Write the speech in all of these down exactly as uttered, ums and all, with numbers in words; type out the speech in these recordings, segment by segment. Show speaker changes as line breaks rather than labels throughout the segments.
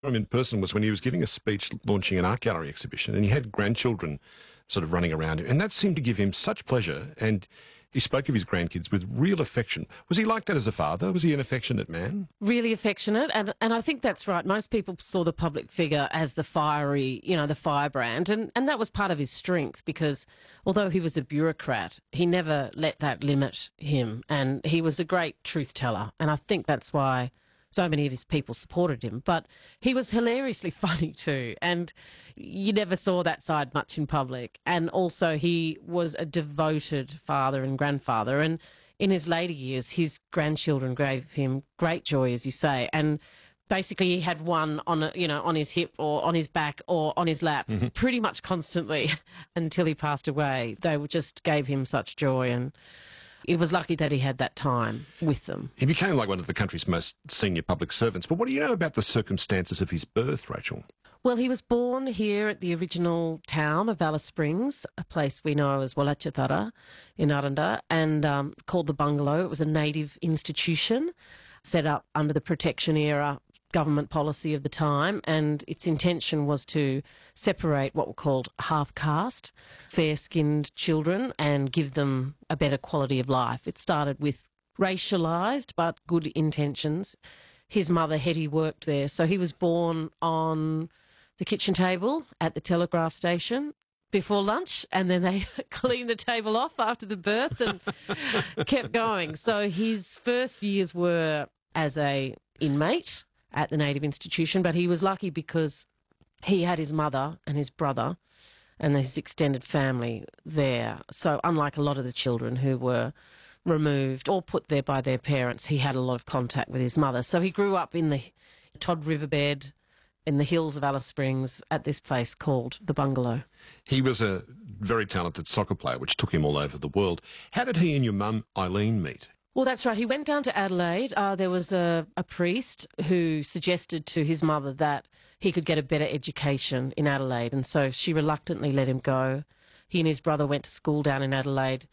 him in person was when he was giving a speech launching an art gallery exhibition, and he had grandchildren sort of running around him, and that seemed to give him such pleasure, and he spoke of his grandkids with real affection. Was he like that as a father? Was he an affectionate man?
Really affectionate, and and I think that's right. Most people saw the public figure as the fiery, you know, the firebrand, and, and that was part of his strength, because although he was a bureaucrat, he never let that limit him, and he was a great truth teller, and I think that's why so many of his people supported him. But he was hilariously funny too, and you never saw that side much in public. And also he was a devoted father and grandfather, and in his later years, his grandchildren gave him great joy, as you say, and basically he had one on a, you know, on his hip or on his back or on his lap mm-hmm. pretty much constantly until he passed away. They just gave him such joy, and he was lucky that he had that time with them.
He became like one of the country's most senior public servants. But what do you know about the circumstances of his birth, Rachel?
Well, he was born here at the original town of Alice Springs, a place we know as Wallachatara in Aranda, and um, called the Bungalow. It was a native institution set up under the protection era government policy of the time, and its intention was to separate what were called half-caste, fair-skinned children and give them a better quality of life. It started with racialised but good intentions. His mother, Hetty, worked there, so he was born on the kitchen table at the telegraph station before lunch, and then they cleaned the table off after the birth and kept going. So his first years were as a inmate at the native institution, but he was lucky because he had his mother and his brother and his extended family there. So unlike a lot of the children who were removed or put there by their parents, he had a lot of contact with his mother. So he grew up in the Todd Riverbed in the hills of Alice Springs at this place called the Bungalow.
He was a very talented soccer player, which took him all over the world. How did he and your mum, Eileen, meet?
Well, that's right. He went down to Adelaide. Uh, there was a, a priest who suggested to his mother that he could get a better education in Adelaide, and so she reluctantly let him go. He and his brother went to school down in Adelaide,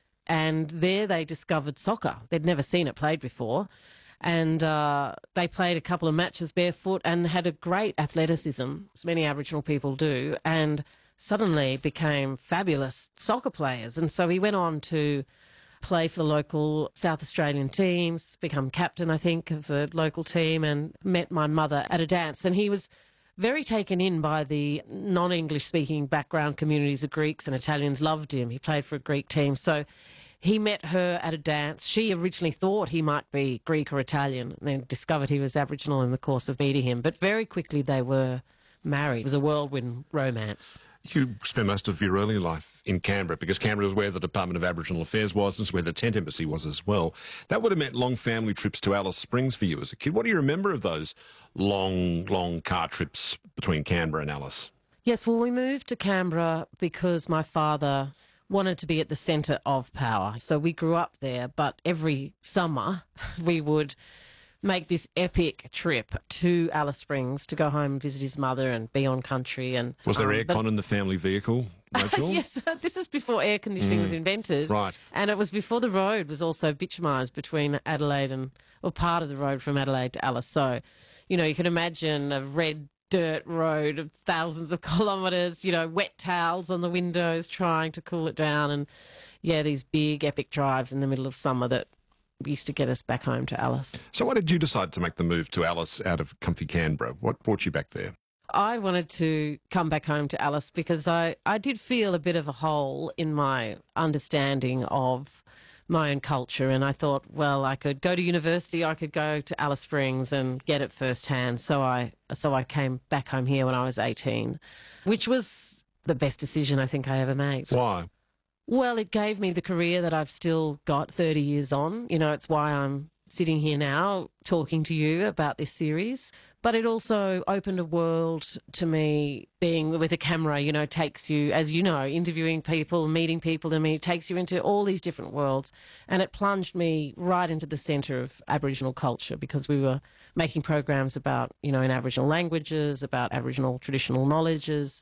and there they discovered soccer. They'd never seen it played before, and uh, they played a couple of matches barefoot and had a great athleticism, as many Aboriginal people do, and suddenly became fabulous soccer players. And so he went on to play for the local South Australian teams, become captain, I think, of the local team, and met my mother at a dance. And he was very taken in by the non-English speaking background communities of Greeks, and Italians loved him. He played for a Greek team. So he met her at a dance. She originally thought he might be Greek or Italian, and then discovered he was Aboriginal in the course of meeting him. But very quickly they were married. It was a whirlwind romance.
You spent most of your early life in Canberra, because Canberra was where the Department of Aboriginal Affairs was, and it's where the Tent Embassy was as well. That would have meant long family trips to Alice Springs for you as a kid. What do you remember of those long, long car trips between Canberra and Alice?
Yes, well, we moved to Canberra because my father wanted to be at the centre of power. So we grew up there, but every summer we would make this epic trip to Alice Springs to go home and visit his mother and be on country. And
was there
um,
aircon
but,
in the family vehicle, Rachel?
Yes, this is before air conditioning mm. was invented.
Right.
And it was before the road was also bitumised between Adelaide and, or part of the road from Adelaide to Alice. So, you know, you can imagine a red dirt road of thousands of kilometres, you know, wet towels on the windows trying to cool it down. And, yeah, these big epic drives in the middle of summer that used to get us back home to Alice.
So why did you decide to make the move to Alice out of comfy Canberra? What brought you back there?
I wanted to come back home to Alice because I, I did feel a bit of a hole in my understanding of my own culture, and I thought, well, I could go to university, I could go to Alice Springs and get it firsthand. So I so I came back home here when I was eighteen, which was the best decision I think I ever made.
Why?
Well, it gave me the career that I've still got thirty years on. You know, it's why I'm sitting here now talking to you about this series. But it also opened a world to me. Being with a camera, you know, takes you, as you know, interviewing people, meeting people, I mean, it takes you into all these different worlds. And it plunged me right into the centre of Aboriginal culture, because we were making programs about, you know, in Aboriginal languages, about Aboriginal traditional knowledges,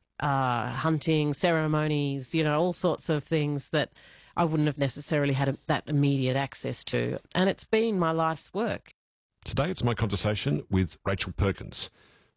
uh, hunting, ceremonies, you know, all sorts of things that I wouldn't have necessarily had a, that immediate access to. And it's been my life's work.
Today it's my conversation with Rachel Perkins.